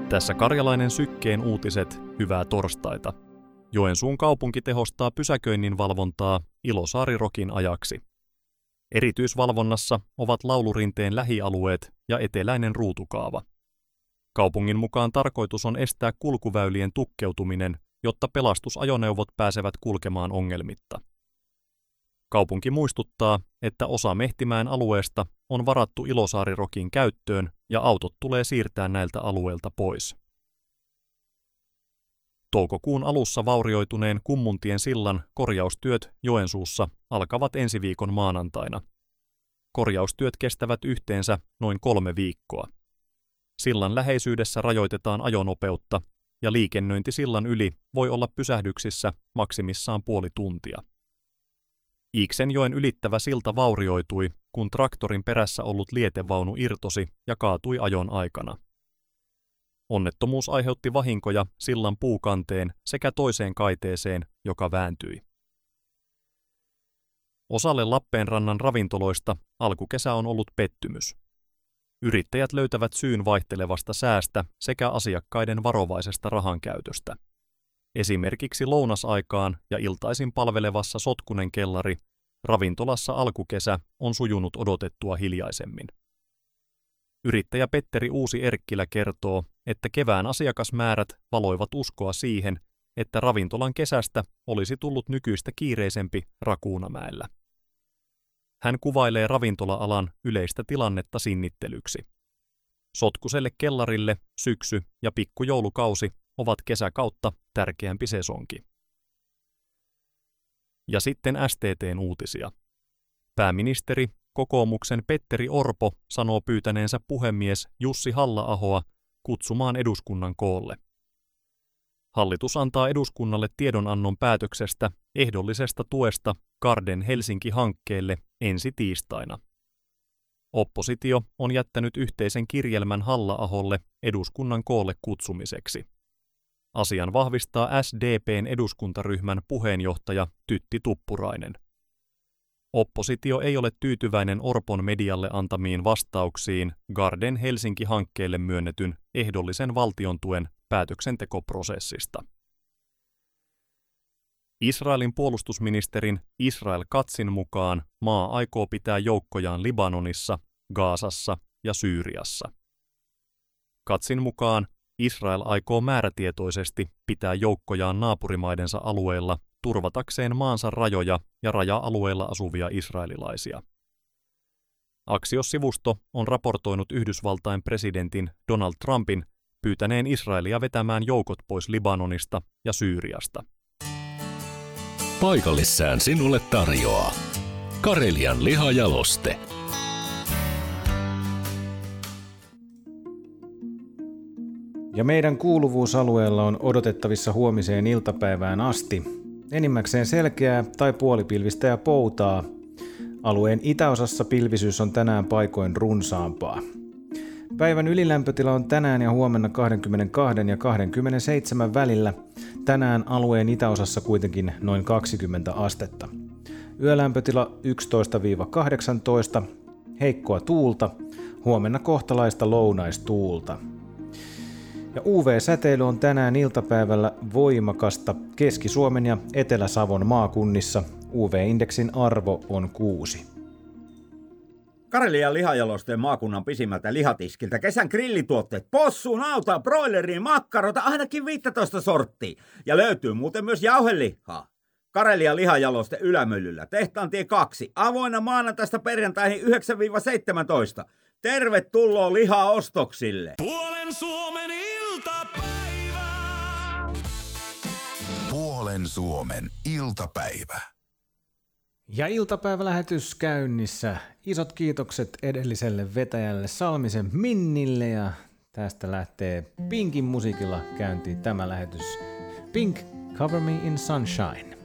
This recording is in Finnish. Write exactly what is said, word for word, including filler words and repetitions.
Tässä Karjalainen Sykkeen uutiset, hyvää torstaita. Joensuun kaupunki tehostaa pysäköinnin valvontaa Ilosaari-Rokin ajaksi. Erityisvalvonnassa ovat Laulurinteen lähialueet ja eteläinen ruutukaava. Kaupungin mukaan tarkoitus on estää kulkuväylien tukkeutuminen, jotta pelastusajoneuvot pääsevät kulkemaan ongelmitta. Kaupunki muistuttaa, että osa Mehtimäen alueesta on varattu Ilosaari-Rokin käyttöön ja autot tulee siirtää näiltä alueilta pois. Toukokuun alussa vaurioituneen Kummuntien sillan korjaustyöt Joensuussa alkavat ensi viikon maanantaina. Korjaustyöt kestävät yhteensä noin kolme viikkoa. Sillan läheisyydessä rajoitetaan ajonopeutta ja liikennöinti sillan yli voi olla pysähdyksissä maksimissaan puoli tuntia. Iiksenjoen ylittävä silta vaurioitui, kun traktorin perässä ollut lietevaunu irtosi ja kaatui ajon aikana. Onnettomuus aiheutti vahinkoja sillan puukanteen sekä toiseen kaiteeseen, joka vääntyi. Osalle Lappeenrannan ravintoloista alkukesä on ollut pettymys. Yrittäjät löytävät syyn vaihtelevasta säästä sekä asiakkaiden varovaisesta rahankäytöstä. Esimerkiksi lounasaikaan ja iltaisin palvelevassa Sotkunen kellari ravintolassa alkukesä on sujunut odotettua hiljaisemmin. Yrittäjä Petteri Uusi-Erkkilä kertoo, että kevään asiakasmäärät valoivat uskoa siihen, että ravintolan kesästä olisi tullut nykyistä kiireisempi Rakuunamäellä. Hän kuvailee ravintola-alan yleistä tilannetta sinnittelyksi. Sotkuselle kellarille syksy ja pikkujoulukausi ovat kesäkautta tärkeämpi sesonki. Ja sitten S T T:n uutisia. Pääministeri, kokoomuksen Petteri Orpo sanoo pyytäneensä puhemies Jussi Halla-ahoa kutsumaan eduskunnan koolle. Hallitus antaa eduskunnalle tiedonannon päätöksestä ehdollisesta tuesta Garden Helsinki-hankkeelle ensi tiistaina. Oppositio on jättänyt yhteisen kirjelmän Halla-aholle eduskunnan koolle kutsumiseksi. Asian vahvistaa S D P:n eduskuntaryhmän puheenjohtaja Tytti Tuppurainen. Oppositio ei ole tyytyväinen Orpon medialle antamiin vastauksiin Garden Helsinki-hankkeelle myönnetyn ehdollisen valtiontuen päätöksentekoprosessista. Israelin puolustusministerin Israel Katzin mukaan maa aikoo pitää joukkojaan Libanonissa, Gazassa ja Syyriassa. Katzin mukaan Israel aikoo määrätietoisesti pitää joukkojaan naapurimaidensa alueilla turvatakseen maansa rajoja ja raja-alueilla asuvia israelilaisia. Axios-sivusto on raportoinut Yhdysvaltain presidentin Donald Trumpin pyytäneen Israelia vetämään joukot pois Libanonista ja Syyriasta. Paikallissään sinulle tarjoaa Karelian lihajaloste. Ja meidän kuuluvuusalueella on odotettavissa huomiseen iltapäivään asti enimmäkseen selkeää tai puolipilvistä ja poutaa. Alueen itäosassa pilvisyys on tänään paikoin runsaampaa. Päivän ylilämpötila on tänään ja huomenna kaksikymmentäkaksi ja kaksikymmentäseitsemän välillä. Tänään alueen itäosassa kuitenkin noin kaksikymmentä astetta. Yölämpötila yksitoista kahdeksantoista, heikkoa tuulta, huomenna kohtalaista lounaistuulta. Ja U V-säteily on tänään iltapäivällä voimakasta Keski-Suomen ja Etelä-Savon maakunnissa. U V-indeksin arvo on kuusi. Karelian lihajalosteen maakunnan pisimmältä lihatiskiltä kesän grillituotteet, possu, nauta, broileriin, makkarota, ainakin viisitoista sorttia. Ja löytyy muuten myös jauhelihaa. Karelian lihajaloste Ylämyllyllä, Tehtaantie kaksi, avoinna maanantaista perjantaihin yhdeksän seitsemäntoista. Tervetuloa lihaostoksille! Puolen Suomen iltapäivä! Puolen Suomen iltapäivä. Ja iltapäivälähetys käynnissä. Isot kiitokset edelliselle vetäjälle Salmisen Minnille ja tästä lähtee Pinkin musiikilla käyntiin tämä lähetys. Pink, Cover Me in Sunshine.